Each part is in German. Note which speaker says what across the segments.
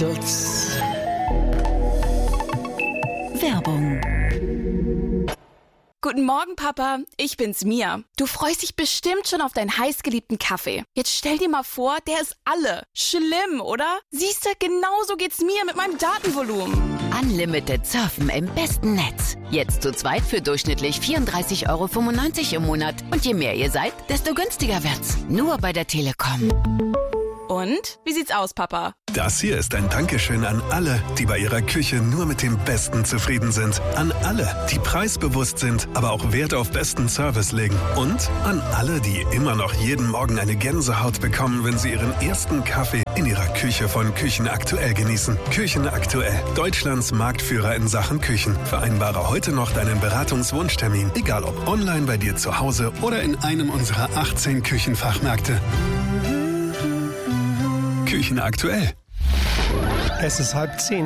Speaker 1: Stutz.
Speaker 2: Werbung.
Speaker 3: Guten Morgen, Papa. Ich bin's, Mia. Du freust dich bestimmt schon auf deinen heißgeliebten Kaffee. Jetzt stell dir mal vor, der ist alle. Schlimm, oder? Siehste, genauso geht's mir mit meinem Datenvolumen.
Speaker 2: Unlimited Surfen im besten Netz. Jetzt zu zweit für durchschnittlich 34,95 € im Monat. Und je mehr ihr seid, desto günstiger wird's. Nur bei der Telekom.
Speaker 3: Und? Wie sieht's aus, Papa?
Speaker 4: Das hier ist ein Dankeschön an alle, die bei ihrer Küche nur mit dem Besten zufrieden sind. An alle, die preisbewusst sind, aber auch Wert auf besten Service legen. Und an alle, die immer noch jeden Morgen eine Gänsehaut bekommen, wenn sie ihren ersten Kaffee in ihrer Küche von Küchen Aktuell genießen. Küchen Aktuell, Deutschlands Marktführer in Sachen Küchen. Vereinbare heute noch deinen Beratungswunschtermin, egal ob online bei dir zu Hause oder in einem unserer 18 Küchenfachmärkte. Küchen Aktuell.
Speaker 5: Es ist 9:30.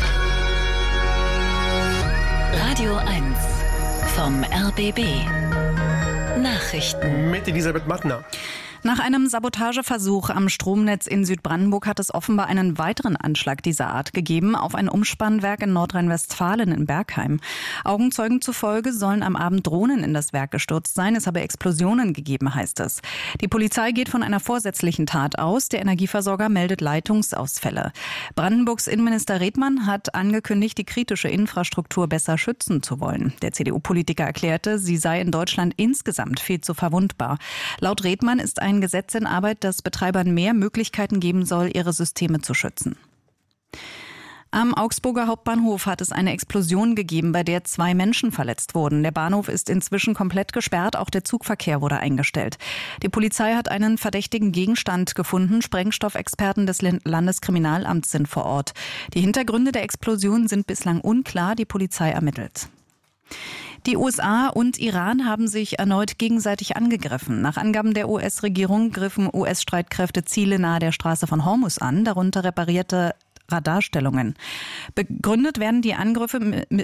Speaker 2: Radio 1 vom RBB. Nachrichten.
Speaker 5: Mit Elisabeth Mattner.
Speaker 6: Nach einem Sabotageversuch am Stromnetz in Südbrandenburg hat es offenbar einen weiteren Anschlag dieser Art gegeben auf ein Umspannwerk in Nordrhein-Westfalen in Bergheim. Augenzeugen zufolge sollen am Abend Drohnen in das Werk gestürzt sein. Es habe Explosionen gegeben, heißt es. Die Polizei geht von einer vorsätzlichen Tat aus. Der Energieversorger meldet Leitungsausfälle. Brandenburgs Innenminister Redmann hat angekündigt, die kritische Infrastruktur besser schützen zu wollen. Der CDU-Politiker erklärte, sie sei in Deutschland insgesamt viel zu verwundbar. Laut Redmann ist ein Gesetz in Arbeit, das Betreibern mehr Möglichkeiten geben soll, ihre Systeme zu schützen. Am Augsburger Hauptbahnhof hat es eine Explosion gegeben, bei der 2 Menschen verletzt wurden. Der Bahnhof ist inzwischen komplett gesperrt, auch der Zugverkehr wurde eingestellt. Die Polizei hat einen verdächtigen Gegenstand gefunden. Sprengstoffexperten des Landeskriminalamts sind vor Ort. Die Hintergründe der Explosion sind bislang unklar, die Polizei ermittelt. Die USA und Iran haben sich erneut gegenseitig angegriffen. Nach Angaben der US-Regierung griffen US-Streitkräfte Ziele nahe der Straße von Hormuz an, darunter reparierte Radarstellungen. Begründet werden die Angriffe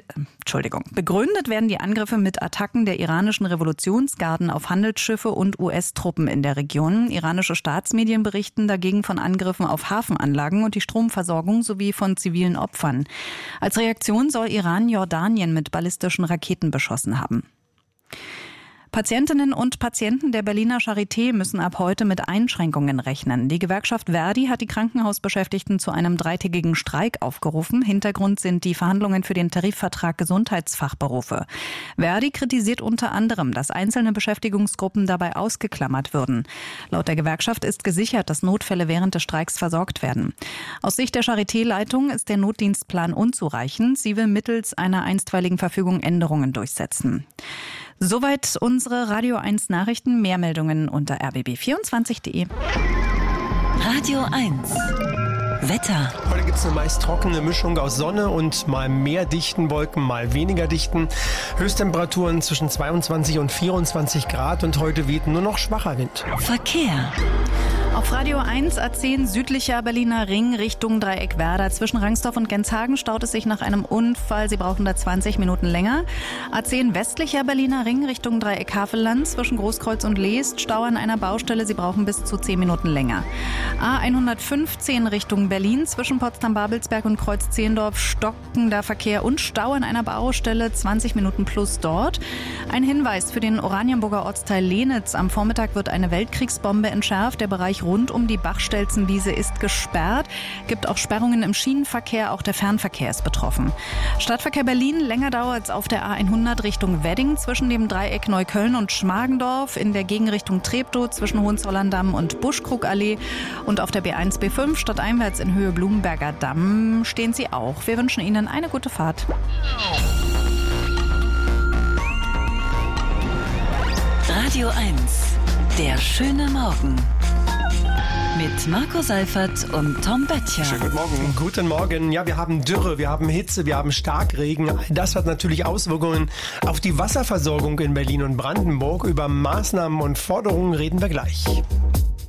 Speaker 6: mit Attacken der iranischen Revolutionsgarden auf Handelsschiffe und US-Truppen in der Region. Iranische Staatsmedien berichten dagegen von Angriffen auf Hafenanlagen und die Stromversorgung sowie von zivilen Opfern. Als Reaktion soll Iran Jordanien mit ballistischen Raketen beschossen haben. Patientinnen und Patienten der Berliner Charité müssen ab heute mit Einschränkungen rechnen. Die Gewerkschaft Verdi hat die Krankenhausbeschäftigten zu einem 3-tägigen Streik aufgerufen. Hintergrund sind die Verhandlungen für den Tarifvertrag Gesundheitsfachberufe. Verdi kritisiert unter anderem, dass einzelne Beschäftigungsgruppen dabei ausgeklammert würden. Laut der Gewerkschaft ist gesichert, dass Notfälle während des Streiks versorgt werden. Aus Sicht der Charité-Leitung ist der Notdienstplan unzureichend. Sie will mittels einer einstweiligen Verfügung Änderungen durchsetzen. Soweit unsere Radio 1 Nachrichten. Mehr Meldungen unter rbb24.de.
Speaker 2: Radio 1 Wetter.
Speaker 5: Heute gibt es eine meist trockene Mischung aus Sonne und mal mehr dichten Wolken, mal weniger dichten. Höchsttemperaturen zwischen 22 und 24 Grad und heute weht nur noch schwacher Wind.
Speaker 2: Verkehr.
Speaker 6: Auf Radio 1 A10 südlicher Berliner Ring Richtung Dreieckwerder. Zwischen Rangsdorf und Genshagen staut es sich nach einem Unfall. Sie brauchen da 20 Minuten länger. A10 westlicher Berliner Ring Richtung Dreieck Havelland. Zwischen Großkreuz und Leest Stau an einer Baustelle. Sie brauchen bis zu 10 Minuten länger. A115 Richtung Berlin. Zwischen Potsdam-Babelsberg und Kreuz-Zehlendorf stockender Verkehr und Stau an einer Baustelle. 20 Minuten plus dort. Ein Hinweis für den Oranienburger Ortsteil Lehnitz. Am Vormittag wird eine Weltkriegsbombe entschärft. Der Bereich rund um die Bachstelzenwiese ist gesperrt. Gibt auch Sperrungen im Schienenverkehr, auch der Fernverkehr ist betroffen. Stadtverkehr Berlin, länger dauert es auf der A100 Richtung Wedding zwischen dem Dreieck Neukölln und Schmargendorf, in der Gegenrichtung Treptow zwischen Hohenzollern-Damm und Buschkrugallee und auf der B1 B5 stadteinwärts in Höhe Blumenberger Damm stehen sie auch. Wir wünschen Ihnen eine gute Fahrt.
Speaker 2: Radio 1, der schöne Morgen. Mit Marco Seifert und Tom Böttcher.
Speaker 5: Schönen guten Morgen. Guten Morgen. Ja, wir haben Dürre, wir haben Hitze, wir haben Starkregen. Das hat natürlich Auswirkungen auf die Wasserversorgung in Berlin und Brandenburg. Über Maßnahmen und Forderungen reden wir gleich.